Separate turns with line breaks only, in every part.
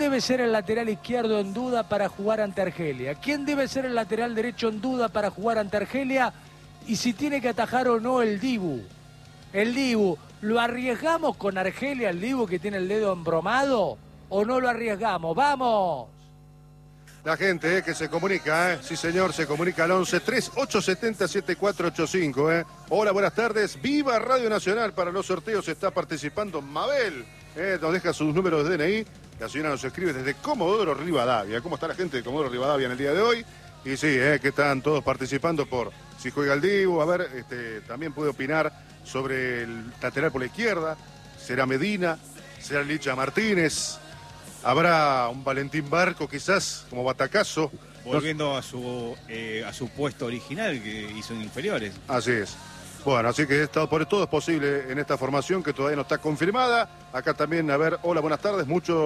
debe ser el lateral izquierdo en duda para jugar ante Argelia? ¿Quién debe ser el lateral derecho en duda para jugar ante Argelia? Y si tiene que atajar o no el Dibu. El Dibu, ¿lo arriesgamos con Argelia, el Dibu que tiene el dedo embromado? ¿O no lo arriesgamos? ¡Vamos!
La gente que se comunica, sí señor, se comunica al 11 3870 7485. Hola, buenas tardes. Viva Radio Nacional. Para los sorteos está participando Mabel. Nos deja sus números de DNI. La señora nos escribe desde Comodoro Rivadavia. ¿Cómo está la gente de Comodoro Rivadavia en el día de hoy? Y sí, que están todos participando por si juega el Dibu. A ver, también puede opinar sobre el lateral por la izquierda. ¿Será Medina? ¿Será Licha Martínez? ¿Habrá un Valentín Barco quizás como batacazo?
Volviendo a su puesto original que hizo en inferiores. Así es.
Bueno, así que por todo es posible en esta formación que todavía no está confirmada. Acá también, a ver, hola, buenas tardes.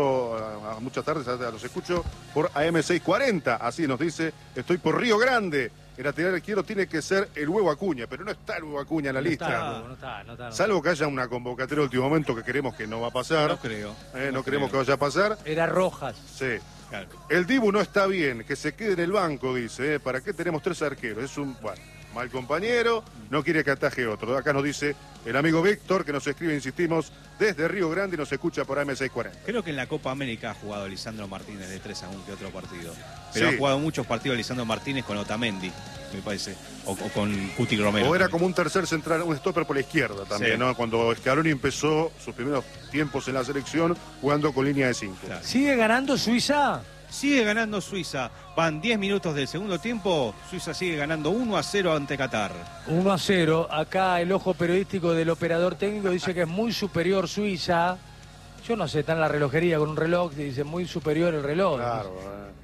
Muchas tardes, los escucho por AM640. Así nos dice, estoy por Río Grande. El lateral izquierdo tiene que ser el Huevo Acuña, pero no está el Huevo Acuña en la lista.
No está.
Salvo que haya una convocatoria de último momento que queremos que no va a pasar.
No creo.
No creemos que vaya a pasar.
Era Rojas.
Sí.
Claro.
El Dibu no está bien, que se quede en el banco, dice. ¿Para qué tenemos 3 arqueros? Es un, mal compañero, no quiere que ataje otro. Acá nos dice el amigo Víctor, que nos escribe, insistimos, desde Río Grande y nos escucha por AM640.
Creo que en la Copa América ha jugado Lisandro Martínez de 3 a 1 que otro partido. Pero
sí,
ha jugado muchos partidos Lisandro Martínez con Otamendi, me parece, o con Cuti Romero.
O era
también.
como un tercer central, un stopper por la izquierda también,
sí,
¿no? Cuando Scaloni empezó sus primeros tiempos en la selección jugando con línea de 5.
Claro.
¿Sigue ganando Suiza?
Sigue ganando Suiza. Van 10 minutos del segundo tiempo. Suiza sigue ganando 1-0 ante Qatar.
1-0. Acá el ojo periodístico del operador técnico dice que es muy superior Suiza. Yo no sé, está en la relojería con un reloj, dice muy superior el reloj.
Claro.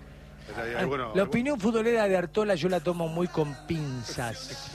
Bueno,
la opinión futbolera de Artola yo la tomo muy con pinzas.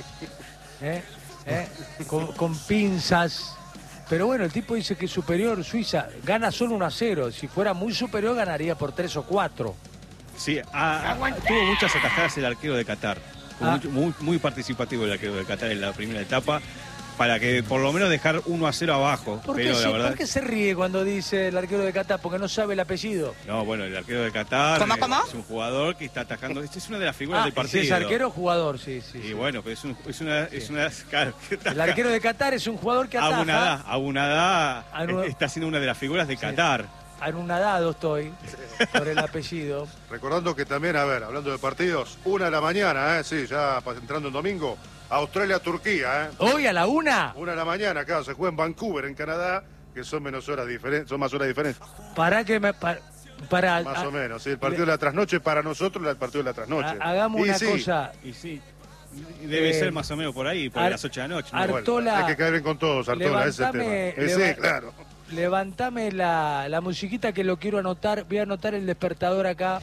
Con pinzas. Pero bueno, el tipo dice que es superior Suiza. Gana solo 1-0. Si fuera muy superior, ganaría por 3 o 4.
Sí, tuvo muchas atajadas el arquero de Qatar. Fue muy participativo el arquero de Qatar en la primera etapa, para que por lo menos dejar 1-0 abajo.
¿Por qué se ríe cuando dice el arquero de Qatar? Porque no sabe el apellido.
No, bueno, el arquero de Qatar
¿Cómo?
es un jugador que está atajando. Esta es una de las figuras del partido.
¿Es arquero o jugador? Sí.
Y bueno, pero es una claro,
el arquero de Qatar es un jugador que ataja.
Abunadá está siendo una de las figuras de Qatar.
Anonadado estoy por el apellido.
Recordando que también, a ver, hablando de partidos, 1 de la mañana, sí, ya entrando el domingo, Australia-Turquía,
¿Hoy a la 1?
1 de la mañana, claro, se juega en Vancouver, en Canadá, que son menos horas diferentes, son más horas diferentes.
Para que me... Para,
más o menos, sí, el partido de la trasnoche para nosotros, el partido de la trasnoche.
Hagamos una cosa.
Y sí, debe ser más o menos por ahí, por las 8 de la noche. ¿no?
Artola,
bueno, hay que caer bien con todos, Artola, ese tema. Sí, claro.
Levantame la musiquita que lo quiero anotar. Voy a anotar el despertador acá.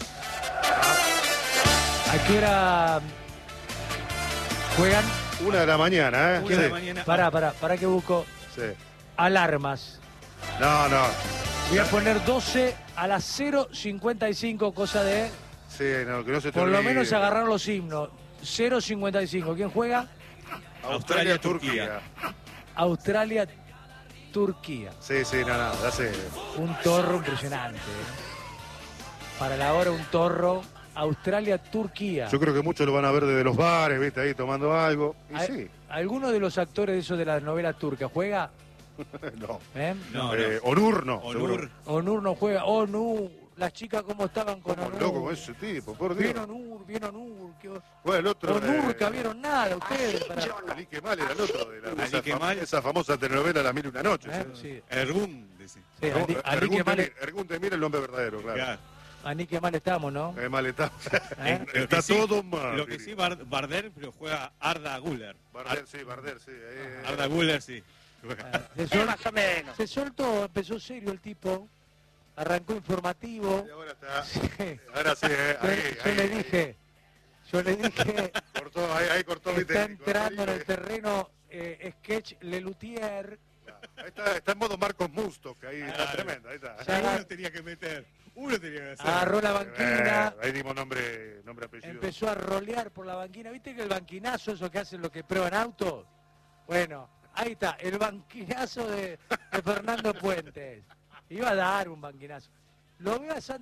¿A qué hora juegan?
1 de la mañana,
1 de la mañana.
Para que busco.
Sí.
Alarmas.
No.
Voy a poner 12 a las 0:55, cosa de...
Sí, no, que no se te
por lo
olvide.
menos agarrar los himnos. 0:55. ¿Quién juega?
Australia-Turquía.
Australia-Turquía.
Sí, no, ya sé.
Un torro impresionante. Para la hora un torro. Australia-Turquía.
Yo creo que muchos lo van a ver desde los bares, viste, ahí tomando algo. Y sí.
¿Alguno de los actores de esos de las novelas turcas juega?
No.
No.
Onur no.
Onur no juega. Onur. Las chicas cómo estaban con Onur.
Loco con ese tipo, por Dios.
Bien Onur.
Bueno, el otro.
Onur, nunca vieron nada ustedes.
Ali Kemal era el otro de esa famosa telenovela La Mil y una Noches.
Sí.
Ergun.
Ergun Demir, el nombre verdadero, claro.
Ani que mal estamos, ¿no?
Mal está.
Está
todo mal.
Lo que sí, Barder, pero juega Arda Güler.
Barder, sí.
Arda Güler, sí.
Más o menos.
Se soltó, empezó serio el tipo. Arrancó informativo.
Y ahora está.
Sí.
Ahora sí,
Yo le dije.
Cortó, ahí cortó mi
Está
técnico.
entrando en el terreno sketch Lelutier.
Está en modo Marcos Musto, que ahí está tremendo. Ahí está.
Uno tenía que meter. Uno tenía que hacer.
Agarró la banquina.
Ahí dimos nombre, apellido.
Empezó a rolear por la banquina. ¿Viste que el banquinazo, eso que hacen los que prueban autos? Bueno, ahí está, el banquinazo de Fernando Puentes. Iba a dar un banquinazo. Lo veo a